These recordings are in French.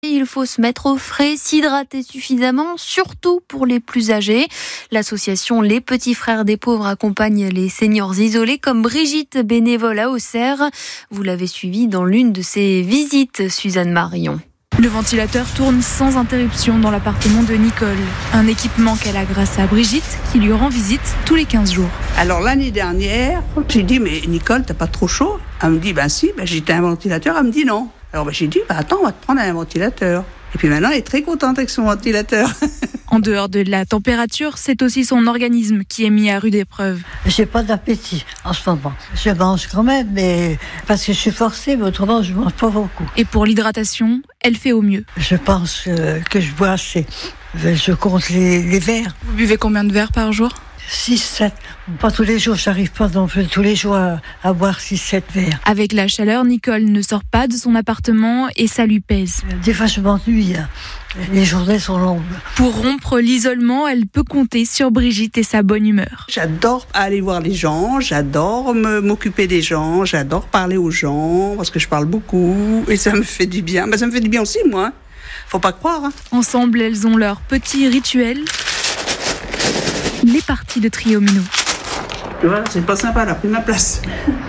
Il faut se mettre au frais, s'hydrater suffisamment, surtout pour les plus âgés. L'association Les Petits Frères des Pauvres accompagne les seniors isolés comme Brigitte, bénévole à Auxerre. Vous l'avez suivie dans l'une de ses visites, Suzanne Marion. Le ventilateur tourne sans interruption dans l'appartement de Nicole. Un équipement qu'elle a grâce à Brigitte qui lui rend visite tous les 15 jours. Alors l'année dernière, j'ai dit mais Nicole, t'as pas trop chaud ? Elle me dit si, j'ai un ventilateur. Elle me dit non. Alors j'ai dit attends, on va te prendre un ventilateur. Et puis maintenant elle est très contente avec son ventilateur. En dehors de la température, c'est aussi son organisme qui est mis à rude épreuve. J'ai pas d'appétit en ce moment. Je mange quand même, mais parce que je suis forcée, mais autrement je mange pas beaucoup. Et pour l'hydratation, elle fait au mieux. Je pense que je bois assez. Je compte les verres. Vous buvez combien de verres par jour ? 6, 7. Pas tous les jours, j'arrive pas non plus tous les jours à boire 6, 7 verres. Avec la chaleur, Nicole ne sort pas de son appartement et ça lui pèse. Des fois, je m'ennuie. Les journées sont longues. Pour rompre l'isolement, elle peut compter sur Brigitte et sa bonne humeur. J'adore aller voir les gens, j'adore m'occuper des gens, j'adore parler aux gens, parce que je parle beaucoup et ça me fait du bien. Ça me fait du bien aussi, moi. Faut pas croire. Ensemble, elles ont leur petit rituel. Les parties de triomino. Voilà, c'est pas sympa, elle a pris ma place.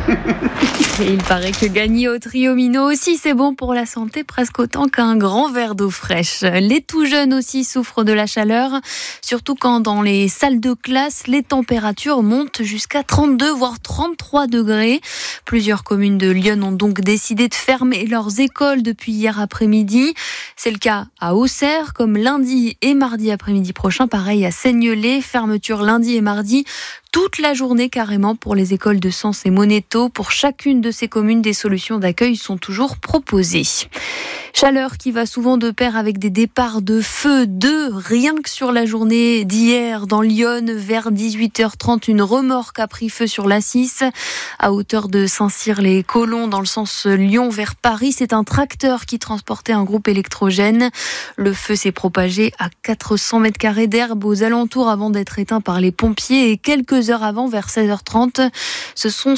Et il paraît que gagner au triomino aussi, c'est bon pour la santé, presque autant qu'un grand verre d'eau fraîche. Les tout jeunes aussi souffrent de la chaleur, surtout quand dans les salles de classe, les températures montent jusqu'à 32 voire 33 degrés. Plusieurs communes de Lyon ont donc décidé de fermer leurs écoles depuis hier après-midi. C'est le cas à Auxerre, comme lundi et mardi après-midi prochain. Pareil à Seignelay, fermeture lundi et mardi toute la journée carrément pour les écoles de Sens et Monéto. Pour chacune de ces communes, des solutions d'accueil sont toujours proposées. Chaleur qui va souvent de pair avec des départs de feu. Rien que sur la journée d'hier dans Lyon, vers 18h30, une remorque a pris feu sur l'A6 à hauteur de Saint-Cyr-les-Colons dans le sens Lyon vers Paris. C'est un tracteur qui transportait un groupe électrogène. Le feu s'est propagé à 400 mètres carrés d'herbe aux alentours avant d'être éteint par les pompiers et quelques heures avant, vers 16h30, ce sont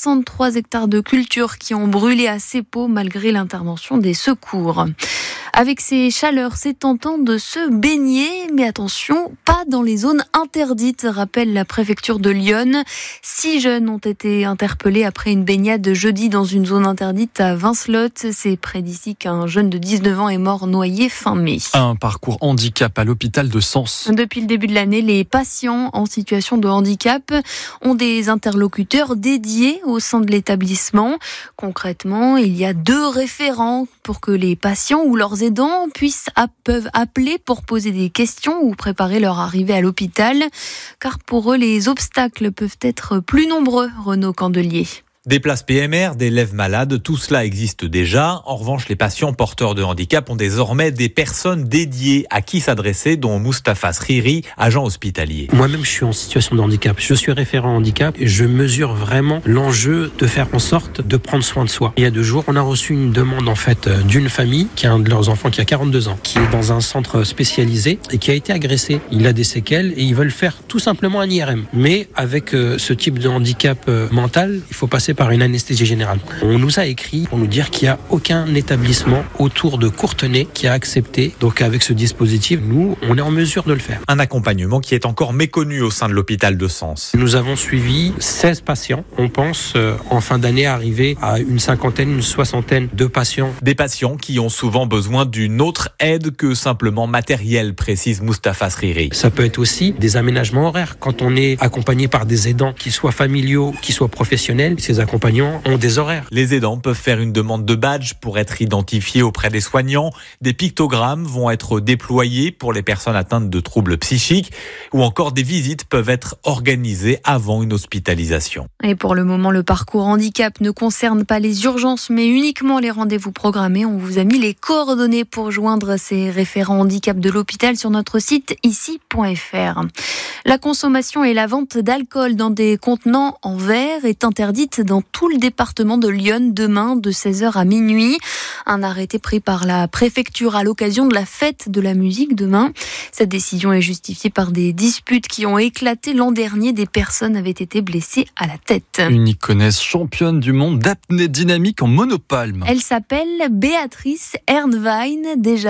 63 hectares de culture qui ont brûlé à Seppo malgré l'intervention des secours. Avec ces chaleurs, c'est tentant de se baigner, mais attention, pas dans les zones interdites, rappelle la préfecture de Lyon. 6 jeunes ont été interpellés après une baignade jeudi dans une zone interdite à Vincelotte. C'est près d'ici qu'un jeune de 19 ans est mort noyé fin mai. Un parcours handicap à l'hôpital de Sens. Depuis le début de l'année, les patients en situation de handicap ont des interlocuteurs dédiés au sein de l'établissement. Concrètement, il y a 2 référents pour que les patients ou leurs aidants peuvent appeler pour poser des questions ou préparer leur arrivée à l'hôpital. Car pour eux, les obstacles peuvent être plus nombreux, Renaud Candelier. Des places PMR, des lèvres malades, tout cela existe déjà. En revanche, les patients porteurs de handicap ont désormais des personnes dédiées à qui s'adresser, dont Moustapha Sriri, agent hospitalier. Moi-même, je suis en situation de handicap. Je suis référent handicap et je mesure vraiment l'enjeu de faire en sorte de prendre soin de soi. Il y a 2 jours, on a reçu une demande d'une famille qui a un de leurs enfants qui a 42 ans, qui est dans un centre spécialisé et qui a été agressé. Il a des séquelles et ils veulent faire tout simplement un IRM. Mais avec ce type de handicap mental, il faut passer par une anesthésie générale. On nous a écrit pour nous dire qu'il n'y a aucun établissement autour de Courtenay qui a accepté. Donc avec ce dispositif, nous, on est en mesure de le faire. Un accompagnement qui est encore méconnu au sein de l'hôpital de Sens. Nous avons suivi 16 patients. On pense en fin d'année arriver à une 50aine, une 60aine de patients. Des patients qui ont souvent besoin d'une autre aide que simplement matérielle, précise Moustapha Sriri. Ça peut être aussi des aménagements horaires. Quand on est accompagné par des aidants qui soient familiaux, qui soient professionnels, ces accompagnants ont des horaires. Les aidants peuvent faire une demande de badge pour être identifiés auprès des soignants. Des pictogrammes vont être déployés pour les personnes atteintes de troubles psychiques ou encore des visites peuvent être organisées avant une hospitalisation. Et pour le moment, le parcours handicap ne concerne pas les urgences mais uniquement les rendez-vous programmés. On vous a mis les coordonnées pour joindre ces référents handicap de l'hôpital sur notre site ici.fr. La consommation et la vente d'alcool dans des contenants en verre est interdite dans tout le département de Lyon demain de 16h à minuit. Un arrêté pris par la préfecture à l'occasion de la fête de la musique demain. Cette décision est justifiée par des disputes qui ont éclaté l'an dernier. Des personnes avaient été blessées à la tête. Une iconesse championne du monde d'apnée dynamique en monopalme. Elle s'appelle Béatrice Ernwein, déjà